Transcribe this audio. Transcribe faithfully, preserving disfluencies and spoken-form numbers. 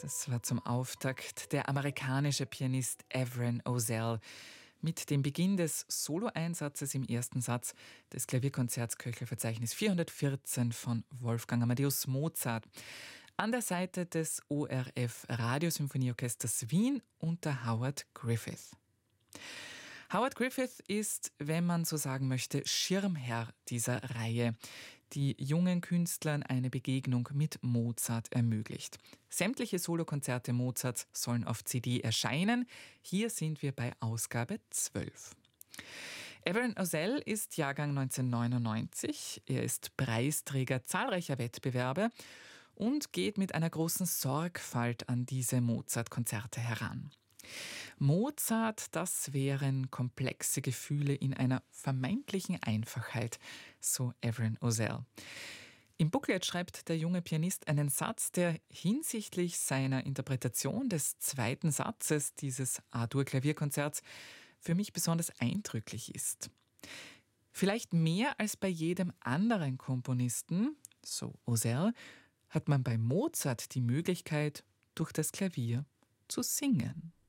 Das war zum Auftakt der amerikanische Pianist Everin Ozell mit dem Beginn des Soloeinsatzes im ersten Satz des Klavierkonzerts Köchler-Verzeichnis vierhundertvierzehn von Wolfgang Amadeus Mozart an der Seite des O R F Radiosymphonieorchesters Wien unter Howard Griffith. Howard Griffith ist, wenn man so sagen möchte, Schirmherr dieser Reihe, die jungen Künstlern eine Begegnung mit Mozart ermöglicht. Sämtliche Solokonzerte Mozarts sollen auf C D erscheinen. Hier sind wir bei Ausgabe zwölf. Everin Ozell ist Jahrgang neunzehnhundertneunundneunzig. Er ist Preisträger zahlreicher Wettbewerbe und geht mit einer großen Sorgfalt an diese Mozart-Konzerte heran. Mozart, das wären komplexe Gefühle in einer vermeintlichen Einfachheit, so Everin Ozell. Im Booklet schreibt der junge Pianist einen Satz, der hinsichtlich seiner Interpretation des zweiten Satzes dieses A-Dur-Klavierkonzerts für mich besonders eindrücklich ist. Vielleicht mehr als bei jedem anderen Komponisten, so Ozell, hat man bei Mozart die Möglichkeit, durch das Klavier zu singen.